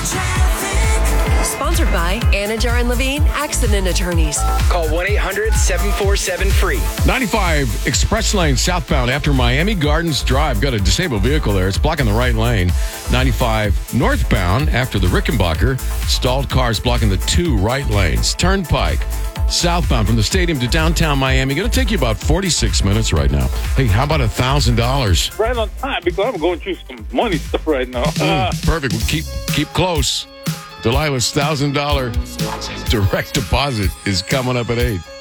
Sponsored by Anajar and Levine Accident Attorneys. Call 1-800-747-FREE. 95 Express Lane southbound after Miami Gardens Drive. Got a disabled vehicle there. It's blocking the right lane. 95 northbound after the Rickenbacker. Stalled cars blocking the 2 right lanes. Turnpike southbound from the stadium to downtown Miami. Going to take you about 46 minutes right now. Hey, how about $1,000? Right on time because I'm going through some money stuff right now. Perfect. We'll keep close. Delilah's $1,000 direct deposit is coming up at 8.